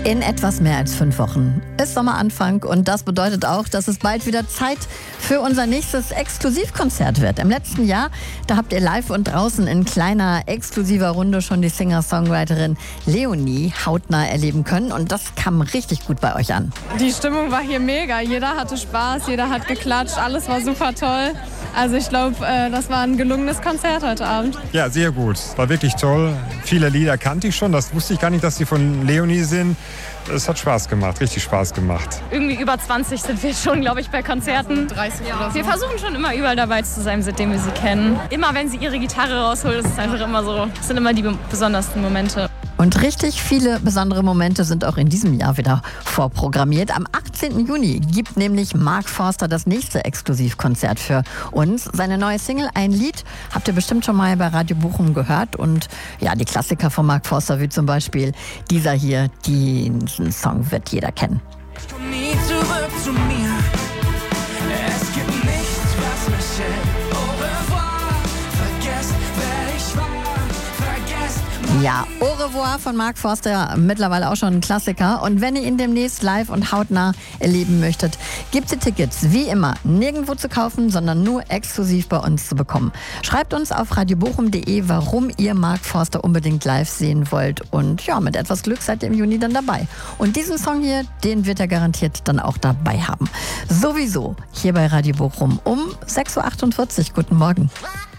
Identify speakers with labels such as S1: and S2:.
S1: In etwas mehr als 5 Wochen ist Sommeranfang und das bedeutet auch, dass es bald wieder Zeit für unser nächstes Exklusivkonzert wird. Im letzten Jahr, da habt ihr live und draußen in kleiner, exklusiver Runde schon die Singer-Songwriterin Leonie hautnah erleben können und das kam richtig gut bei euch an.
S2: Die Stimmung war hier mega, jeder hatte Spaß, jeder hat geklatscht, alles war super toll. Also ich glaube, das war ein gelungenes Konzert heute Abend.
S3: Ja, sehr gut. War wirklich toll. Viele Lieder kannte ich schon. Das wusste ich gar nicht, dass die von Leonie sind. Es hat Spaß gemacht, richtig Spaß gemacht.
S2: Irgendwie über 20 sind wir schon, glaube ich, bei Konzerten. 30 oder so. Wir versuchen schon immer überall dabei zu sein, seitdem wir sie kennen. Immer wenn sie ihre Gitarre rausholt, ist es einfach immer so. Das sind immer die besondersten Momente.
S1: Und richtig viele besondere Momente sind auch in diesem Jahr wieder vorprogrammiert. Am 18. Juni gibt nämlich Mark Forster das nächste Exklusivkonzert für uns. Seine neue Single, Ein Lied, habt ihr bestimmt schon mal bei Radio Bochum gehört. Und ja, die Klassiker von Mark Forster, wie zum Beispiel dieser hier, diesen Song wird jeder kennen.
S4: Ich komm nie zurück zu mir. Es gibt nichts, was mich hält. Au revoir. Vergesst, wer ich war. Vergesst.
S1: Ja, Au revoir von Mark Forster, mittlerweile auch schon ein Klassiker. Und wenn ihr ihn demnächst live und hautnah erleben möchtet, gibt es Tickets wie immer nirgendwo zu kaufen, sondern nur exklusiv bei uns zu bekommen. Schreibt uns auf radiobochum.de, warum ihr Mark Forster unbedingt live sehen wollt. Und ja, mit etwas Glück seid ihr im Juni dann dabei. Und diesen Song hier, den wird er garantiert dann auch dabei haben. Sowieso hier bei Radio Bochum um 6.48 Uhr. Guten Morgen.